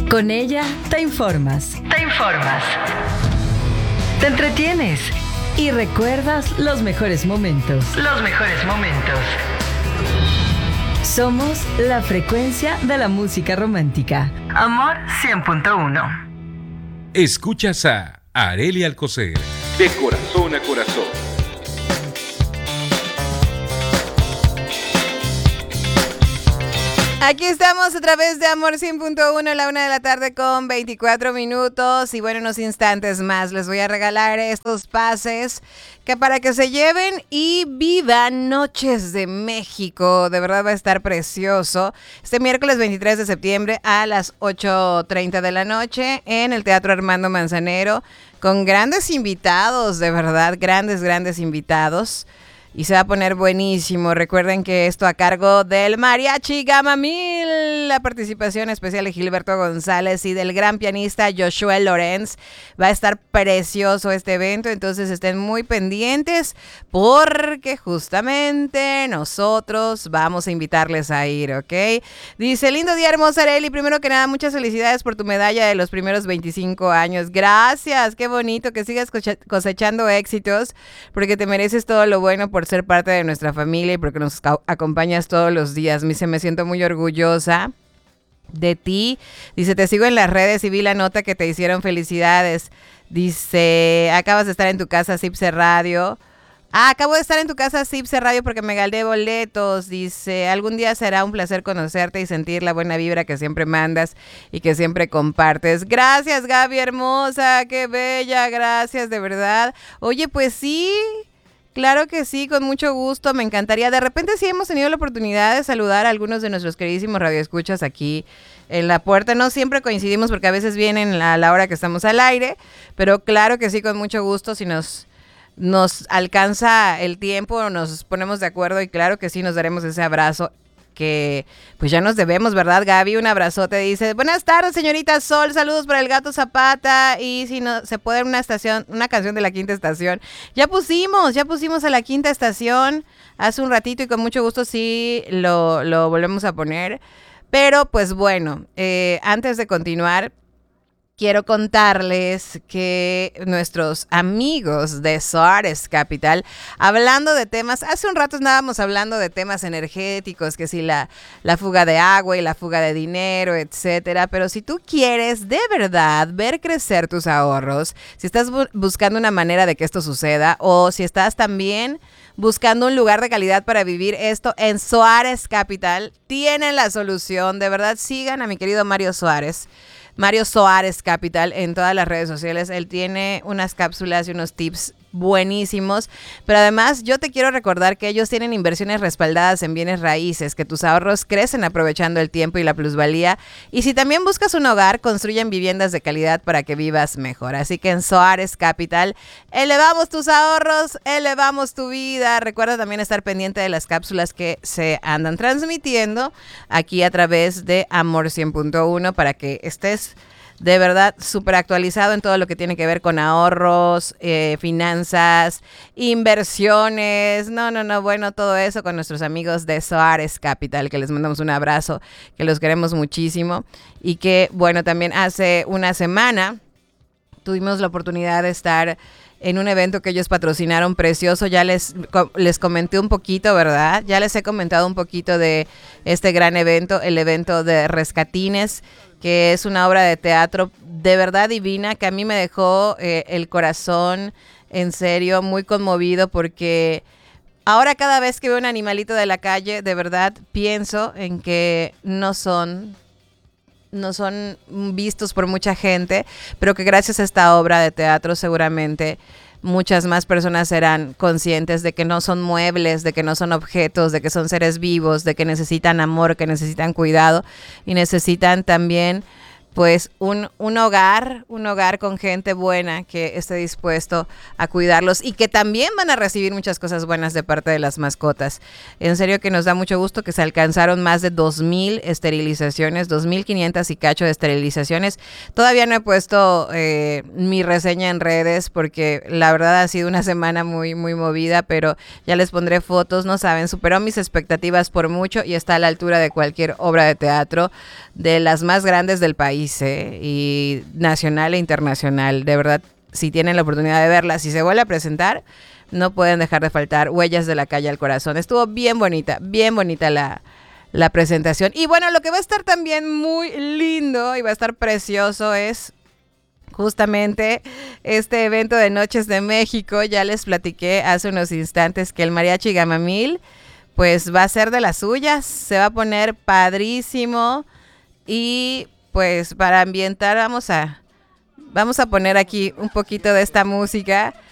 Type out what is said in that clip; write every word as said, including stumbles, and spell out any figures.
Con ella te informas. Te informas. Te entretienes. Y recuerdas los mejores momentos. Los mejores momentos. Somos la frecuencia de la música romántica. Amor cien punto uno. Escuchas a Arely Alcocer. De corazón a corazón. Aquí estamos a través de Amor cien punto uno, la una de la tarde con veinticuatro minutos. Y bueno, unos instantes más les voy a regalar estos pases que para que se lleven y vivan Noches de México. De verdad va a estar precioso. Este miércoles veintitrés de septiembre a las ocho treinta de la noche en el Teatro Armando Manzanero, con grandes invitados, de verdad, grandes, grandes invitados. Y se va a poner buenísimo. Recuerden que esto a cargo del Mariachi Gama Mil. La participación especial de Gilberto González y del gran pianista Joshua Lorenz. Va a estar precioso este evento. Entonces estén muy pendientes porque justamente nosotros vamos a invitarles a ir, ¿ok? Dice, lindo día, hermosa Arely. Primero que nada, muchas felicidades por tu medalla de los primeros veinticinco años. Gracias. Qué bonito que sigas cosechando éxitos porque te mereces todo lo bueno por ser parte de nuestra familia y porque nos acompañas todos los días. Me, me siento muy orgullosa de ti. Dice, te sigo en las redes y vi la nota que te hicieron. Felicidades. Dice, acabas de estar en tu casa Cipse Radio. Ah, acabo de estar en tu casa Cipse Radio porque me gané boletos. Dice, algún día será un placer conocerte y sentir la buena vibra que siempre mandas y que siempre compartes. Gracias, Gaby hermosa, qué bella, gracias, de verdad. Oye, pues sí, claro que sí, con mucho gusto, me encantaría. De repente sí hemos tenido la oportunidad de saludar a algunos de nuestros queridísimos radioescuchas aquí en la puerta. No siempre coincidimos porque a veces vienen a la hora que estamos al aire, pero claro que sí, con mucho gusto, si nos, nos alcanza el tiempo, nos ponemos de acuerdo y claro que sí, nos daremos ese abrazo que pues ya nos debemos, ¿verdad, Gaby? Un abrazote. Dice, buenas tardes, señorita Sol, saludos para el Gato Zapata, y si no, se puede una estación, una canción de la Quinta Estación. Ya pusimos, ya pusimos a la Quinta Estación hace un ratito y con mucho gusto sí lo, lo volvemos a poner. Pero pues bueno, eh, antes de continuar, quiero contarles que nuestros amigos de Soares Capital, hablando de temas, hace un rato estábamos hablando de temas energéticos, que si la, la fuga de agua y la fuga de dinero, etcétera, pero si tú quieres de verdad ver crecer tus ahorros, si estás bu- buscando una manera de que esto suceda, o si estás también buscando un lugar de calidad para vivir esto, en Soares Capital tienen la solución. De verdad, sigan a mi querido Mario Suárez. Mario Soares Capital en todas las redes sociales. Él tiene unas cápsulas y unos tips buenísimos, pero además yo te quiero recordar que ellos tienen inversiones respaldadas en bienes raíces, que tus ahorros crecen aprovechando el tiempo y la plusvalía, y si también buscas un hogar, construyen viviendas de calidad para que vivas mejor. Así que en Soares Capital elevamos tus ahorros, elevamos tu vida. Recuerda también estar pendiente de las cápsulas que se andan transmitiendo aquí a través de Amor cien punto uno para que estés de verdad súper actualizado en todo lo que tiene que ver con ahorros, eh, finanzas, inversiones. No, no, no, bueno, todo eso con nuestros amigos de Soares Capital, que les mandamos un abrazo, que los queremos muchísimo. Y que, bueno, también hace una semana tuvimos la oportunidad de estar en un evento que ellos patrocinaron precioso. Ya les, les comenté un poquito, ¿verdad? Ya les he comentado un poquito de este gran evento, el evento de Rescatines, que es una obra de teatro de verdad divina, que a mí me dejó eh, el corazón en serio muy conmovido, porque ahora cada vez que veo un animalito de la calle, de verdad pienso en que no son... no son vistos por mucha gente, pero que gracias a esta obra de teatro seguramente muchas más personas serán conscientes de que no son muebles, de que no son objetos, de que son seres vivos, de que necesitan amor, que necesitan cuidado y necesitan también pues un, un hogar, un hogar con gente buena que esté dispuesto a cuidarlos y que también van a recibir muchas cosas buenas de parte de las mascotas. En serio que nos da mucho gusto que se alcanzaron más de dos mil esterilizaciones, dos mil quinientas y cacho de esterilizaciones. Todavía no he puesto eh, mi reseña en redes porque la verdad ha sido una semana muy, muy movida, pero ya les pondré fotos. No saben, superó mis expectativas por mucho y está a la altura de cualquier obra de teatro de las más grandes del país. hice, y nacional e internacional. De verdad, si tienen la oportunidad de verla, si se vuelve a presentar, no pueden dejar de faltar Huellas de la calle al corazón. Estuvo bien bonita, bien bonita la, la presentación. Y bueno, lo que va a estar también muy lindo y va a estar precioso es justamente este evento de Noches de México. Ya les platiqué hace unos instantes que el Mariachi Gamamil pues va a ser de las suyas, se va a poner padrísimo. Y pues para ambientar vamos a, vamos a poner aquí un poquito de esta música